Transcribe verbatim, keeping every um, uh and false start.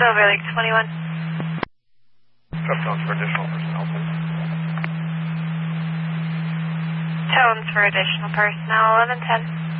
Silver Lake twenty-one. Drop tones for additional personnel, please. Tones for additional personnel, eleven ten.